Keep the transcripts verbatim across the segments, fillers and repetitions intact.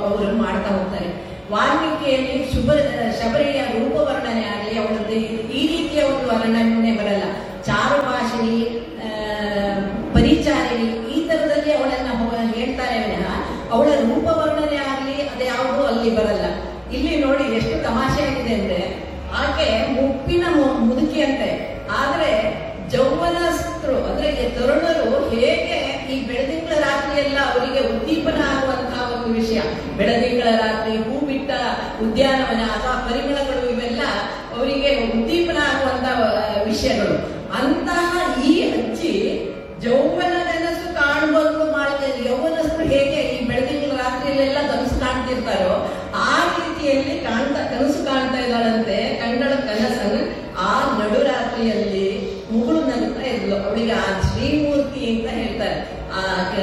ಅವರು ಮಾಡ್ತಾ ಹೋಗ್ತಾರೆ. ವಾಲ್ಮೀಕಿಯಲ್ಲಿ ಶುಭ ಶಬರಿಯ ರೂಪವರ್ಣನೆ ಆಗಲಿ ಅವಳದ್ದು ಈ ರೀತಿಯ ಒಂದು ವರ್ಣನೆ ಬರಲ್ಲ. ಚಾರುಭಾಷಿಣಿ, ಪರಿಚಾರಿಣಿ ಈ ತರದಲ್ಲಿ ಅವಳನ್ನ ಹೇಳ್ತಾರೆ ವಿನಃ ಅವಳ ರೂಪವರ್ಣನೆ ಆಗಲಿ ಅದ್ಯಾವುದೂ ಅಲ್ಲಿ ಬರಲ್ಲ. ಇಲ್ಲಿ ನೋಡಿ ಎಷ್ಟು ತಮಾಷೆ ಆಗಿದೆ ಅಂದ್ರೆ, ಆಕೆ ಮುಪ್ಪಿನ ಮುದುಕಿ ಅಂತೆ, ಆದ್ರೆ ಜೌವನಸ್ಥರು ಅಂದ್ರೆ ತರುಣರು ಹೇಗೆ ಈ ಬೆಳದಿಂಗಳ ರಾತ್ರಿಯೆಲ್ಲ ಅವರಿಗೆ ಉದ್ದೀಪನ ಆಗುವಂತಹ ಒಂದು ವಿಷಯ, ಬೆಳದಿಂಗಳ ರಾತ್ರಿ, ಹೂ ಬಿಟ್ಟ ಉದ್ಯಾನವನ ಅಥವಾ ಪರಿಮಳಗಳು ಇವೆಲ್ಲ ಅವರಿಗೆ ಉದ್ದೀಪನ ಆಗುವಂತಹ ವಿಷಯಗಳು. ಅಂತಹ ಈ ಅಜ್ಜಿ ಯೌವನ ನೆನಸು ಕಾಣುವಂತ ಮಾಡಿದ ಯೌವನಸ್ಥರು ಹೇಗೆ ಈ ಬೆಳದಿಂಗಳ ರಾತ್ರಿಯಲ್ಲೆಲ್ಲ ಕನಸು ಕಾಣ್ತಿರ್ತಾರೋ ಆ ರೀತಿಯಲ್ಲಿ ಕಾಣ್ತಾ ಕನಸು ಕಾಣ್ತಾ ಇದ್ದಾಳಂತೆ. ಕಂಡಳ ಕನಸನ್ನು ಆ ನಡುರಾತ್ರಿಯಲ್ಲಿ ಮುಗುಳು ನಗುತ್ತಾ ಇದ್ಲು. ಅವಳಿಗೆ ಆ ಶ್ರೀಮೂರ್ತಿ ಅಂತ ಹೇಳ್ತಾರೆ, ಆ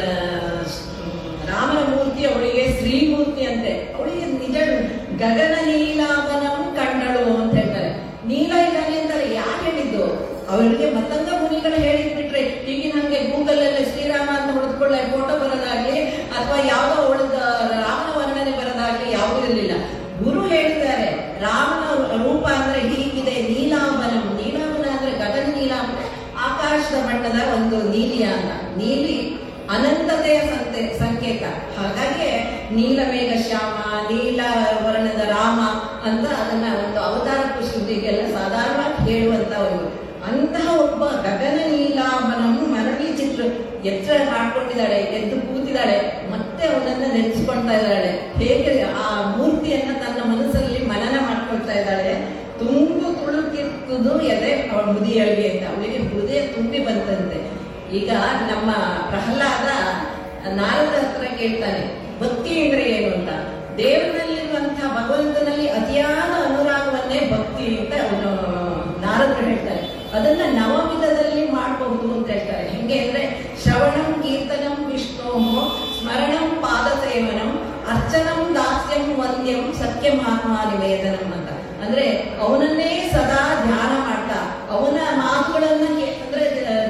ರಾಮನ ಮೂರ್ತಿ ಅವಳಿಗೆ ಶ್ರೀಮೂರ್ತಿ ಅಂತೆ. ಅವಳಿಗೆ ನಿಜ ಗಗನ ನೀಲಾವನಂ ಕಂಡಳು ಅಂತ ಹೇಳ್ತಾರೆ. ನೀಲ ಇದ್ದಾನೆ ಅಂತಾರೆ. ಯಾರು ಹೇಳಿದ್ದು? ಅವರಿಗೆ ಮತ್ತಂಗ ಮುನಿಗಳು ಹೇಳಿದ್ಬಿಟ್ರೆ ಈಗಿನ ಹಂಗೆ ಗೂಗಲ್ ಅಲ್ಲಿ ಶ್ರೀರಾಮ ಅಂತ ಹೊಡೆದುಕೊಳ್ಳೆ ಫೋಟೋ ಬರೋದಾಗ್ಲಿ ಅಥವಾ ಯಾವುದೋ ಅವಳದ ರಾಮನ ವರ್ಣನೆ ಬರೋದಾಗ್ಲಿ ಯಾವುದೂ ಇರಲಿಲ್ಲ. ಗುರು ಹೇಳಿದ್ದಾರೆ ರಾಮನ ರೂಪ ಅಂದ್ರೆ ಹೀಗಿದೆ, ನೀಲಾಂಬನಂ. ನೀಲಾಂಬನ ಅಂದ್ರೆ ಗಗನ ನೀಲ ಅಂದ್ರೆ ಆಕಾಶದ ಬಣ್ಣದ ಒಂದು ನೀಲಿಯ ಅಂತ. ನೀಲಿ ಅನಂತತೆಯ ಸಂತೆ ಸಂಕೇತ. ಹಾಗಾಗಿ ನೀಲಮೇಘ ಶ್ಯಾಮ, ನೀಲ ವರ್ಣದ ರಾಮ ಅಂತ ಅದನ್ನ ಒಂದು ಅವತಾರ ಪುರುಷರಿಗೆಲ್ಲ ಸಾಧಾರಣವಾಗಿ ಹೇಳುವಂತ ಒಂದು ಅಂತಹ ಒಬ್ಬ ಗಗನ ನೀಲಾಂಬನಂ ಮರಳಿ ಚಿತ್ರ ಎಚ್ಚರ ಮಾಡ್ಕೊಂಡಿದ್ದಾಳೆ, ಎದ್ದು ಕೂತಿದ್ದಾಳೆ, ಮತ್ತೆ ಅವನನ್ನ ನೆನೆಸ್ಕೊಳ್ತಾ ಇದ್ದಾಳೆ. ಹೇಗೆ ಆ ಮೂರ್ತಿಯನ್ನ ತನ್ನ ಮನಸ್ಸಲ್ಲಿ ಮನನ ಮಾಡ್ಕೊಳ್ತಾ ಇದ್ದಾಳೆ. ತುಂಬು ತುಳುಕಿರ್ತುದು ಎದೆ ಅವಳ ಮುದಿಯಳಿಗೆ ಅಂತ ಅವಳಿಗೆ ಹೃದಯ ತುಂಬಿ ಬಂತಂತೆ. ಈಗ ನಮ್ಮ ಪ್ರಹ್ಲಾದ ನಾರದ ಹತ್ರ ಕೇಳ್ತಾನೆ ಭಕ್ತಿ ಅಂದ್ರೆ ಏನು ಅಂತ. ದೇವರಲ್ಲಿರುವಂತಹ ಭಗವಂತನಲ್ಲಿ ಅತಿಯಾದ ಅನುರಾಗವನ್ನೇ ಭಕ್ತಿ ಅಂತ ಅವನು ನಾರದರು ಹೇಳ್ತಾರೆ. ಅದನ್ನ ನವವಿಧದಲ್ಲಿ ಮಾಡಬಹುದು ಅಂತ ಹೇಳ್ತಾರೆ. ಹೆಂಗೆ ಅಂದ್ರೆ ಶ್ರವಣಂ ಕೀರ್ತನಂ ವಿಷ್ಣೋ ಸ್ಮರಣಂ ಪಾದ ಸೇವನಂ ಅರ್ಚನಂ ದಾಸ್ಯಂ ವಂದ್ಯಂ ಸತ್ಯಮಾತ್ಮ ನಿವೇದನಂ ಅಂತ. ಅಂದ್ರೆ ಅವನನ್ನೇ ಸದಾ ಧ್ಯಾನ ಮಾಡ್ತಾ, ಅವನ ಮಾತುಗಳನ್ನ ಅಂದ್ರೆ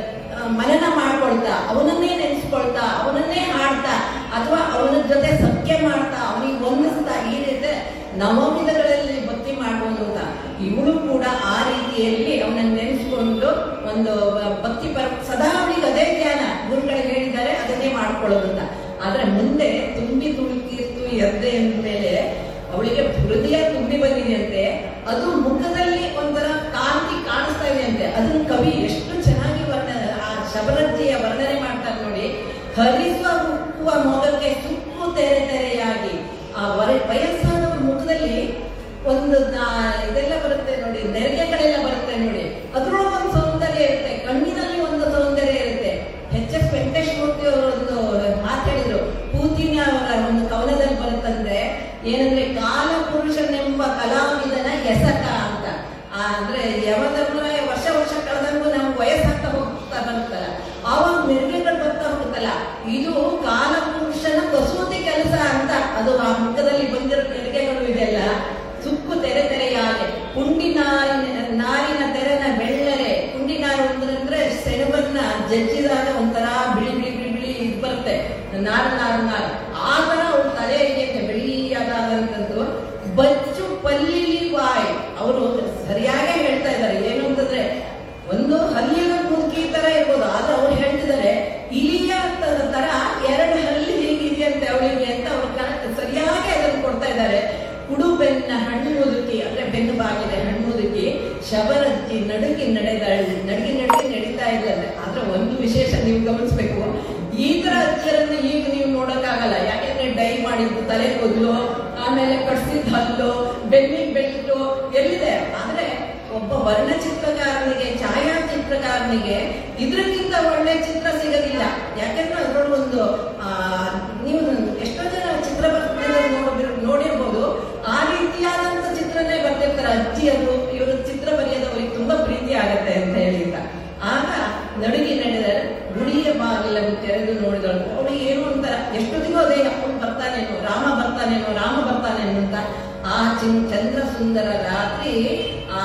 ಮನನ ಮಾಡ್ಕೊಳ್ತಾ, ಅವನನ್ನೇ ನೆನೆಸ್ಕೊಳ್ತಾ, ಅವನನ್ನೇ ಹಾಡ್ತಾ ಅಥವಾ ಅವನ ಜೊತೆ ಸತ್ಯ ಮಾಡ್ತಾ, ಅವನಿಗೆ ವಂದಿಸ್ತಾ, ಈ ರೀತಿ ನವವಿಧಗಳಲ್ಲಿ ಭಕ್ತಿ ಮಾಡುವುದು ಅಂತ. ಇವಳು ಕೂಡ ಆ ರೀತಿಯಲ್ಲಿ ಅವನನ್ನ ನೆನೆಸ್ಕೊಂಡು ಒಂದು ಭಕ್ತಿ ಪರ ಸದಾ ಅವಳಿಗೆ ಅದೇ ಧ್ಯಾನ, ಗುರುಗಳಿಗೆ ಹೇಳಿದ್ದಾರೆ ಅದನ್ನೇ ಮಾಡ್ಕೊಳ್ಳೋದು ಅಂತ. ಆದ್ರೆ ಮುಂದೆ ತುಂಬಿ ತುಳುಕಿರ್ತು ಎದ್ದೆ ಅಂದ ಮೇಲೆ ಅವಳಿಗೆ ಹೃದಯ ತುಂಬಿ ಬಂದಿದೆಯಂತೆ. ಅದು ಮುಖದಲ್ಲಿ ಒಂಥರ ಕಾಂತಿ ಕಾಣಿಸ್ತಾ ಇದೆಯಂತೆ. ಅದನ್ನ ಕವಿ ಎಷ್ಟು ಚೆನ್ನಾಗಿ ವರ್ಣ ಆ ಶಬರಜ್ಜಿಯ ವರ್ಣನೆ ಮಾಡ್ತಾರೆ ನೋಡಿ. ಹರಿಸುವ ಹುಕ್ಕುವ ಮೊಗಕ್ಕೆ ಸುಕ್ಕು ತೆರೆ ತೆರೆಯಾಗಿ ಆ ವರ ವಯಸ್ಸಾದ ಮುಖದಲ್ಲಿ ಒಂದು ಇದೆಲ್ಲ ಬರುತ್ತೆ ನೋಡಿ, ನೆರಿಗೆಗಳೆಲ್ಲ ಬರುತ್ತೆ ನೋಡಿ, ಅದ್ರೊಳಗೆ ಒಂದು ಸೌಂದರ್ಯ ಇರುತ್ತೆ, ಕಣ್ಣಿನಲ್ಲಿ ಒಂದು ಸೌಂದರ್ಯ ಇರುತ್ತೆ. ಎಚ್ ಎಸ್ ವೆಂಕಟೇಶ್ ಮೂರ್ತಿ ಅವರು ಒಂದು ಮಾತು ಹೇಳಿದ್ರು, ಪೂತಿನ ಅವರ ಒಂದು ಕವನದಲ್ಲಿ ಬರುತ್ತಂದ್ರೆ ಏನಂದ್ರೆ ಕಾಲ ಪುರುಷನೆಂಬ ಕಲಾವಿದನ ಎಸಕ ಅಂತ. ಅಂದ್ರೆ ಯಾವತ್ತೂ ವರ್ಷ ವರ್ಷ ಕಳೆದಂಗೂ ನಮ್ಗೆ ವಯಸ್ಸಾಗ್ತಾ ಹೋಗ್ತಾ ಬರುತ್ತಲ್ಲ, ಆವಾಗ ಮೆರುಗೆಗಳು ಬರ್ತಾ ಹೋಗುತ್ತಲ್ಲ, ಇದು ಕಾಲ ಪುರುಷನ ಕಸೂತಿ ಕೆಲಸ ಅಂತ. ಅದು ಆ ಮುಖದಲ್ಲಿ ಬಂದಿರೋ ಮೆರುಗೆಗಳು ಇದೆಲ್ಲ ಸುಕ್ಕು ತೆರೆ ತೆರೆಯಾಗೆ ಪುಂಡಿ ನಾರಿನ ನಾರಿನ ತೆರೆನ ಬೆಳ್ಳರೆ. ಪುಂಡಿ ನಾರು ಅಂದ್ರೆ ಸೆಣಬನ್ನ ಜಜ್ಜಿದಾಗ ಒಂಥರ ಬಿಳಿ ಬಿಳಿ ಬಿಳಿ ಬಿಳಿ ಇದು ಬರುತ್ತೆ, ನಾರು ನಾರು ನಾರು ಆ ತರ ಅವ್ರ ತಲೆ ಇದೆಯಂತೆ, ಬಿಳಿಯಾದಂಥದ್ದು. ಬಚ್ಚು ಪಲ್ಲಿಲಿ ಬಾಯ್. ಅವರು ಸರಿಯಾಗೇ ಹೇಳ್ತಾ ಇದ್ದಾರೆ. ಏನು ಅಂತಂದ್ರೆ ಒಂದು ಹಲ್ಲಿನ ಮುದುಕಿ ತರ ಇರ್ಬೋದು, ಆದ್ರೆ ಅವ್ರು ಹೇಳ್ತಿದ್ದಾರೆ ಇಲಿಯ ತರ ಎರಡು ಹಲ್ಲಿ ಹೀಗಿದೆಯಂತೆ ಅವಳಿಗೆ ಅಂತ ಅವ್ರು ಸರಿಯಾಗಿ ಅದನ್ನು ಕೊಡ್ತಾ ಇದ್ದಾರೆ. ಕುಡು ಬೆನ್ನ ಹಣ್ಣು ಮುದುಕಿ ಅಂದ್ರೆ ಬೆನ್ನು ಬಾಗಿದೆ ಹಣ್ಣು ಮುದುಕಿ ಶಬರಜ್ಜಿ ನಡುಗಿ ನಡೆದಾಳೆ, ನಡುಗಿ ನಡುಗಿ ನಡೀತಾ ಇದ್ದಾರೆ. ಆದ್ರೆ ಒಂದು ವಿಶೇಷ ನೀವು ಗಮನಿಸ್ಬೇಕು, ಈ ತರ ಅಜ್ಜಿಯರನ್ನು ಈಗ ನೀವು ನೋಡಕ್ಕಾಗಲ್ಲ. ಯಾಕೆಂದ್ರೆ ಡೈ ಮಾಡಿದ್ದು ತಲೆ ಕೂದಲು, ಆಮೇಲೆ ಕಟ್ಸಿದ ಹಲ್ಲು, ಬೆನ್ನಿಗೆ ಬೆಲ್ಟು ಎಲ್ಲಿದೆ. ಆದ್ರೆ ಒಬ್ಬ ವರ್ಣಚಿತ್ರಕಾರನಿಗೆ, ಛಾಯಾಚಿತ್ರಕಾರನಿಗೆ ಇದಕ್ಕಿಂತ ಒಳ್ಳೆ ಚಿತ್ರ ಸಿಗೋದಿಲ್ಲ. ಯಾಕೆಂದ್ರೆ ಅದ್ರೊಳಗೆ ಒಂದು ಆ ನೀವು ಎಷ್ಟೋ ಜನ ಚಿತ್ರ ಬರ್ತಿರೋ ನೋಡಿರ್ಬೋದು, ಆ ರೀತಿಯಾದಂತ ಚಿತ್ರನೇ ಬರ್ತಿರ್ತಾರೆ ಅಜ್ಜಿಯರು. ಇವರು ಚಿತ್ರ ಬರೆಯೋದವರಿಗೆ ತುಂಬಾ ಪ್ರೀತಿ ಆಗತ್ತೆ ಅಂತ ಹೇಳಿದ. ಆಗ ನಡುಗಿ ನಡೆದರೆ ಗುಡಿಯ ಬಾಗಿಲನ್ನು ತೆರೆದು ನೋಡಿದಳು. ಅವಳು ಏನು ಅಂತ ಎಷ್ಟೊತ್ತಿಗೂ ಅದೇ ಅಪ್ಪನು ಬರ್ತಾನೇನೋ, ರಾಮ ಬರ್ತಾನೇನೋ, ರಾಮ ಬರ್ತಾನೇನೋ ಅಂತ. ಆ ಚಂದ್ರ ಸುಂದರ ರಾತ್ರಿ ಆ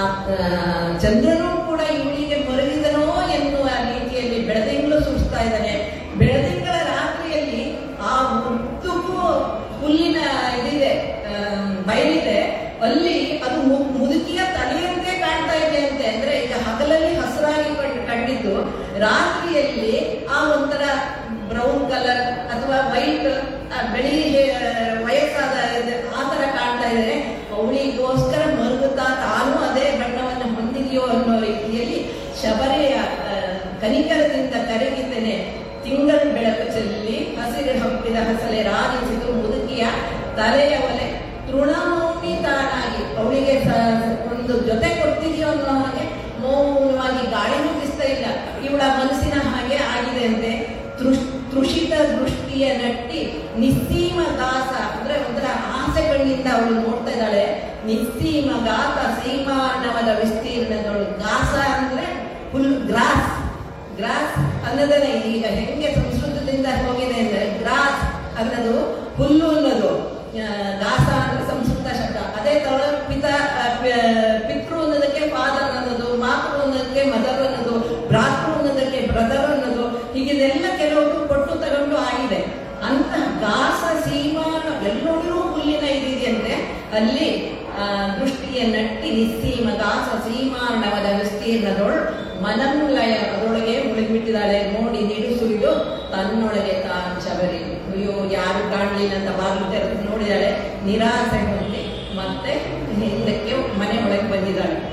ಚಂದ್ರನೂ ಕೂಡ ಇವಳಿಗೆ ಮರುಗಿದನೋ ಎನ್ನುವ ರೀತಿಯಲ್ಲಿ ಬೆಳದಿಂಗಳು ಸುರಿಸ್ತಾ ಇದ್ದಾನೆ. ಬೆಳದಿಂಗಳ ರಾತ್ರಿಯಲ್ಲಿ ಆ ಉದ್ದಕ್ಕೂ ಹುಲ್ಲಿನ ಹೇಳಿದ್ದು, ರಾತ್ರಿಯಲ್ಲಿ ಆ ಒಂಥರ ಬ್ರೌನ್ ಕಲರ್ ಅಥವಾ ವೈಟ್ ಬೆಳಿ ವಯಸ್ಸಾದ ಆ ತರ ಕಾಣ್ತಾ ಇದೆ, ಅವಳಿಗೋಸ್ಕರ ಮರುಗುತ್ತಾ ತಾನು ಅದೇ ಬಣ್ಣವನ್ನು ಹೊಂದಿದೆಯೋ ಅನ್ನೋ ರೀತಿಯಲ್ಲಿ ಶಬರಿಯ ಕನಿಕರದಿಂದ ಕರಗಿದ್ದೇನೆ. ತಿಂಗಳ ಬೆಳಕು ಚೆಲ್ಲಿ ಹಸಿರು ಹಬ್ಬಿದ ಹಸಲೆ ರಾಜಿಸಿತು ಮುದುಕಿಯ ತಲೆಯ ಒಲೆ ತೃಣಮೌನಿ ತಾನಾಗಿ. ಅವಳಿಗೆ ಒಂದು ಜೊತೆ ಕೊಡ್ತಿದೆಯೋ ಅನ್ನೋ ಹಾಗೆ ಮೌನವಾಗಿ ಗಾಳಿನೂ ಬಿಸ್ತಾ ಇಲ್ಲ. ಇವಳ ಮನಸ್ಸಿನ ಹಾಗೆ ಆಗಿದೆ ಅಂತೆ. ತೃಷ್ ತೃಷಿತ ದೃಷ್ಟಿಯ ನಟ್ಟಿ ನಿಸ್ಸೀಮ ದಾಸ ಅಂದ್ರೆ ಒಂಥರ ಆಸೆ ಕಣ್ಣಿಂದ ಅವಳು ನೋಡ್ತಾ ಇದ್ದಾಳೆ. ನಿಸ್ಸೀಮ ಗಾತ ಸೀಮಾನವದ ವಿಸ್ತೀರ್ಣದವಳು. ಗಾಸ ಅಂದ್ರೆ ಹುಲ್, ಗ್ರಾಸ್. ಗ್ರಾಸ್ ಅನ್ನೋದನ್ನೇ ಈಗ ಹೆಂಗೆ ಸಂಸ್ಕೃತದಿಂದ ಹೋಗಿದೆ ಅಂದ್ರೆ ಗ್ರಾಸ್ ಅನ್ನೋದು ಹುಲ್ಲು ಅನ್ನೋದು, ಗಾಸ ಅಂದ್ರೆ ಸಂಸ್ಕೃತ ಶಬ್ದ. ಅದೇ ತರ ಪಿತ ಪಿತೃ ಅನ್ನೋದಕ್ಕೆ ಫಾದರ್ ಅನ್ನೋದು, ಮಾತೃ ಅನ್ನೋದಕ್ಕೆ ಮದರ್ ಅನ್ನೋದು, ಭ್ರಾತೃ ಅನ್ನೋದಕ್ಕೆ ಬ್ರದರ್ ಅನ್ನೋದು, ಹೀಗಿದೆಲ್ಲ ಕೆಲವರು ಕೊಟ್ಟು ತಗೊಂಡು ಆಗಿದೆ. ಅಂತ ಗಾಸ ಸೀಮಾನ ಎಲ್ಲೋಡಿಗೂ ಹುಲ್ಲಿನ ಇದಿದೆಯಂತೆ. ಅಲ್ಲಿ ಆ ದೃಷ್ಟಿಯ ನಟ್ಟಿ ನಿಸ್ಸೀಮ ಗಾಸ ಸೀಮಾನವದ ವಿಸ್ತೀರ್ಣದೊಳು ಮನಂಲಯ ಅದರೊಳಗೆ ಮುಳುಗಿಬಿಟ್ಟಿದ್ದಾಳೆ. ನೋಡಿ ನಿಡುಸುರಿದು ತನ್ನೊಳಗೆ ತಾನು ಶಬರಿ. ಅಯ್ಯೋ ಯಾರು ಕಾಣ್ಲಿಲ್ಲ ಅಂತ ಬಾಗಿಲು ತೆರೆದು ನೋಡಿದಾಳೆ. ನಿರಾಸೆ ಹೊಂದಿ ಮತ್ತೆ ಹಿಂದಕ್ಕೆ ಮನೆ ಒಳಗೆ ಬಂದಿದ್ದಾಳೆ.